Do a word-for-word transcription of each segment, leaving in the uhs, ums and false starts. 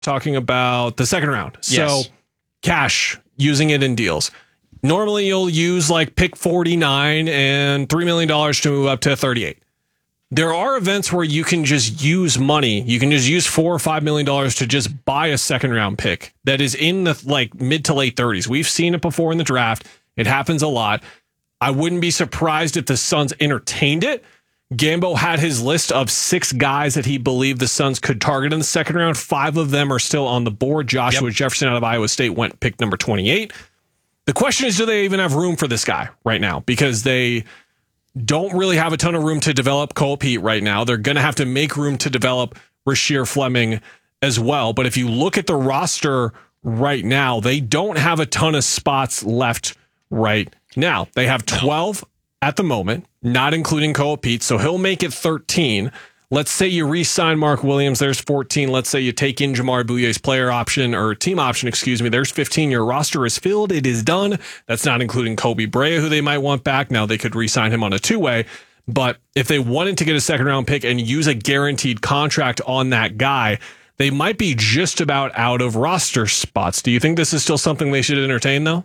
talking about the second round. Yes. So cash, using it in deals. Normally you'll use like pick forty-nine and three million dollars to move up to thirty-eight. There are events where you can just use money. You can just use four or five million dollars to just buy a second round pick that is in the like mid to late thirties. We've seen it before in the draft. It happens a lot. I wouldn't be surprised if the Suns entertained it. Gambo had his list of six guys that he believed the Suns could target in the second round. Five of them are still on the board. Joshua yep. Jefferson out of Iowa State went pick number twenty-eight. The question is, do they even have room for this guy right now? Because they don't really have a ton of room to develop Cole Pete right now. They're going to have to make room to develop Rasheer Fleming as well. But if you look at the roster right now, they don't have a ton of spots left right now. They have twelve at the moment, not including Cole Pete, so he'll make it thirteen. Let's say you re-sign Mark Williams, there's fourteen. Let's say you take in Jamar Bouyer's player option or team option, excuse me, there's fifteen. Your roster is filled. It is done. That's not including Kobe Brea, who they might want back. Now they could re-sign him on a two-way, but if they wanted to get a second round pick and use a guaranteed contract on that guy, they might be just about out of roster spots. Do you think this is still something they should entertain, though?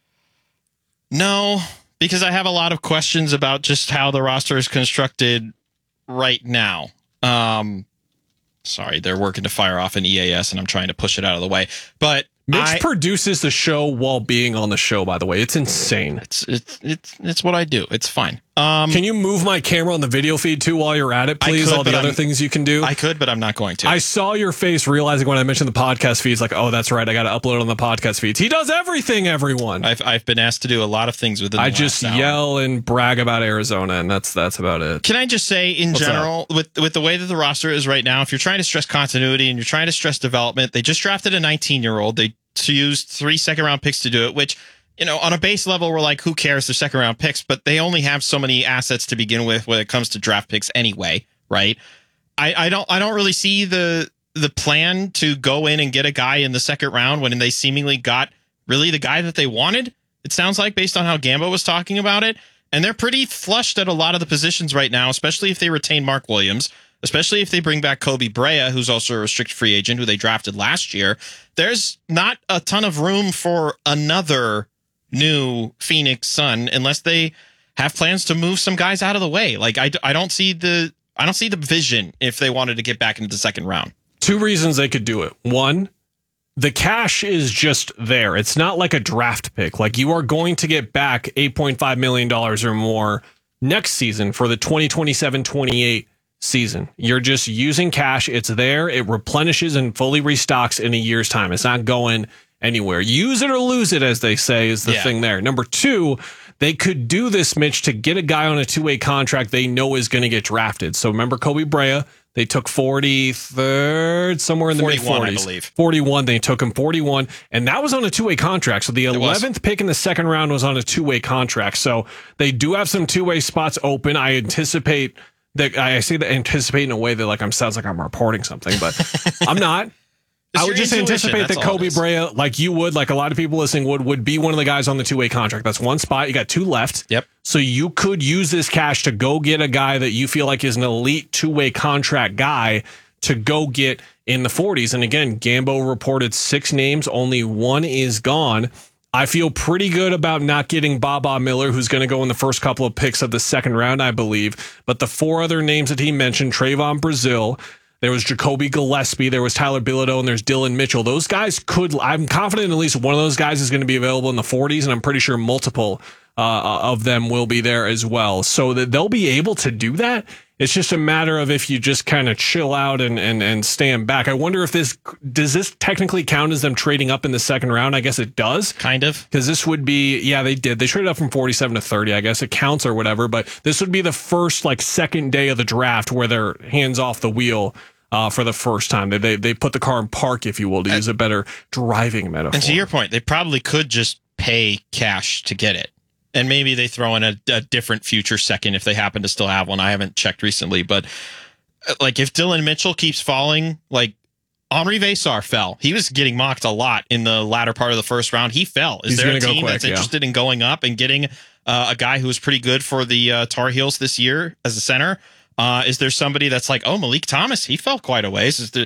No, because I have a lot of questions about just how the roster is constructed right now. Um, sorry, they're working to fire off an E A S, and I'm trying to push it out of the way. But Mitch I, produces the show while being on the show, by the way. It's insane. It's it's it's it's what I do. It's fine. Um, can you move my camera on the video feed too while you're at it, please? Could, All the other I'm, things you can do. I could, but I'm not going to. I saw your face realizing when I mentioned the podcast feeds, like, oh, that's right, I got to upload on the podcast feeds. He does everything, everyone. I've I've been asked to do a lot of things within. The I just last yell hour. and brag about Arizona, and that's that's about it. Can I just say, in What's general, that? with with the way that the roster is right now, if you're trying to stress continuity and you're trying to stress development, they just drafted a nineteen year old. They used three second round picks to do it, which, you know, on a base level, we're like, who cares? They're second round picks, but they only have so many assets to begin with when it comes to draft picks anyway, right? I, I don't I don't really see the the plan to go in and get a guy in the second round when they seemingly got really the guy that they wanted. It sounds like, based on how Gambo was talking about it. And they're pretty flushed at a lot of the positions right now, especially if they retain Mark Williams, especially if they bring back Kobe Brea, who's also a restricted free agent, who they drafted last year. There's not a ton of room for another new Phoenix Sun unless they have plans to move some guys out of the way. Like, I, I don't see the I don't see the vision if they wanted to get back into the second round. Two reasons they could do it. One, the cash is just there. It's not like a draft pick. Like, you are going to get back eight point five million dollars or more next season for the twenty twenty-seven twenty-eight season. You're just using cash. It's there. It replenishes and fully restocks in a year's time. It's not going anywhere. Use it or lose it, as they say, is the yeah. thing there. Number two, they could do this, Mitch, to get a guy on a two-way contract they know is going to get drafted. So remember Kobe Brea? They took forty-third, somewhere in the mid forties. I believe. forty-one, they took him forty-one, and that was on a two-way contract. So the eleventh pick in the second round was on a two-way contract. So they do have some two-way spots open. I anticipate that, I say that anticipate in a way that like I'm sounds like I'm reporting something, but I'm not. I would just anticipate that Kobe Brea, like you would, like a lot of people listening would, would be one of the guys on the two-way contract. That's one spot. You got two left. Yep. So you could use this cash to go get a guy that you feel like is an elite two-way contract guy to go get in the forties. And again, Gambo reported six names. Only one is gone. I feel pretty good about not getting Baba Miller, who's going to go in the first couple of picks of the second round, I believe. But the four other names that he mentioned, Trayvon Brazile, there was Jacoby Gillespie, there was Tyler Bilodeau, and there's Dylan Mitchell. Those guys could, I'm confident at least one of those guys is going to be available in the forties, and I'm pretty sure multiple uh, of them will be there as well. So that they'll be able to do that. It's just a matter of if you just kind of chill out and, and, and stand back. I wonder if this, does this technically count as them trading up in the second round? I guess it does. Kind of. Because this would be, yeah, they did. They traded up from forty-seven to thirty. I guess it counts or whatever. But this would be the first, like, second day of the draft where they're hands off the wheel uh, for the first time. They, they they put the car in park, if you will, to use a better driving metaphor. And to your point, they probably could just pay cash to get it. And maybe they throw in a, a different future second if they happen to still have one. I haven't checked recently, but like if Dylan Mitchell keeps falling, like Henri Vesar fell. He was getting mocked a lot in the latter part of the first round. He fell. Is He's there a go team quick, that's yeah. interested in going up and getting uh, a guy who was pretty good for the uh, Tar Heels this year as a center? Uh, is there somebody that's like, oh, Malik Thomas, he fell quite a ways. Is there,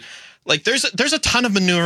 Like there's there's a ton of maneuvering